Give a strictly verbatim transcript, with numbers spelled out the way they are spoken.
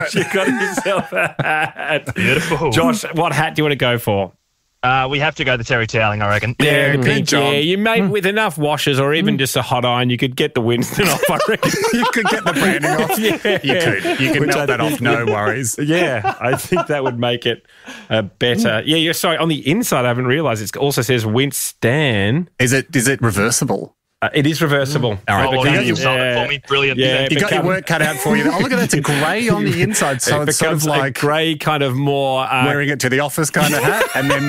You got yourself a hat. Beautiful. Josh, what hat do you want to go for? Uh, we have to go the Terry Toweling, I reckon. Yeah, good pink, job. yeah. You made with enough washes or even just a hot iron, you could get the Winston off, I reckon. You could get the branding off. Yeah. You could. You could Which I melt that think- off, no worries. Yeah, I think that would make it uh, better. Yeah, you're sorry. On the inside, I haven't realised it also says Winston. Is it is it reversible? Uh, it is reversible. All right. Oh, well, You you got your- sold it for me. Brilliant. Yeah, You got your become- work cut out for you. Oh, look at that. It's a grey on the inside. So it it's sort of becomes like a grey kind of more... Uh, wearing it to the office kind of hat. And then